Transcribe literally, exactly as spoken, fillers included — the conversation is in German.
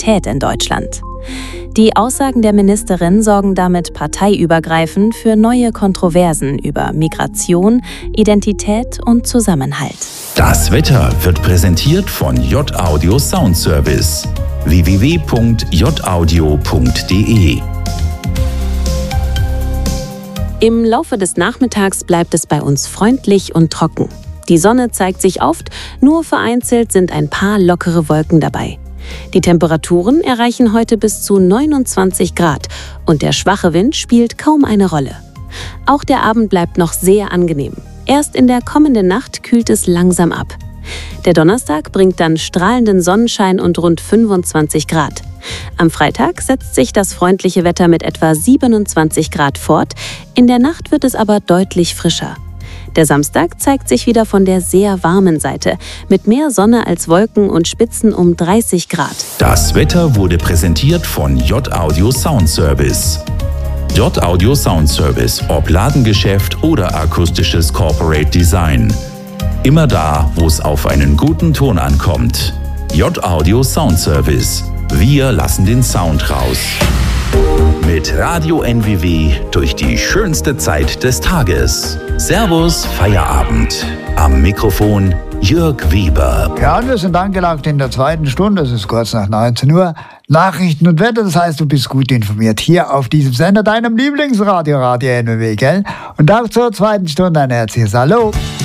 Identität in Deutschland. Die Aussagen der Ministerin sorgen damit parteiübergreifend für neue Kontroversen über Migration, Identität und Zusammenhalt. Das Wetter wird präsentiert von J-Audio Sound Service. w w w punkt j audio punkt d e. Im Laufe des Nachmittags bleibt es bei uns freundlich und trocken. Die Sonne zeigt sich oft, nur vereinzelt sind ein paar lockere Wolken dabei. Die Temperaturen erreichen heute bis zu neunundzwanzig Grad und der schwache Wind spielt kaum eine Rolle. Auch der Abend bleibt noch sehr angenehm. Erst in der kommenden Nacht kühlt es langsam ab. Der Donnerstag bringt dann strahlenden Sonnenschein und rund fünfundzwanzig Grad. Am Freitag setzt sich das freundliche Wetter mit etwa siebenundzwanzig Grad fort. In der Nacht wird es aber deutlich frischer. Der Samstag zeigt sich wieder von der sehr warmen Seite, mit mehr Sonne als Wolken und Spitzen um dreißig Grad. Das Wetter wurde präsentiert von J-Audio Sound Service. J-Audio Sound Service, ob Ladengeschäft oder akustisches Corporate Design. Immer da, wo es auf einen guten Ton ankommt. J-Audio Sound Service. Wir lassen den Sound raus. Mit Radio N W W durch die schönste Zeit des Tages. Servus, Feierabend. Am Mikrofon Jörg Weber. Ja, und wir sind angelangt in der zweiten Stunde, es ist kurz nach neunzehn Uhr. Nachrichten und Wetter, das heißt, du bist gut informiert hier auf diesem Sender, deinem Lieblingsradio, Radio N W W, gell? Und auch zur zweiten Stunde ein herzliches Hallo.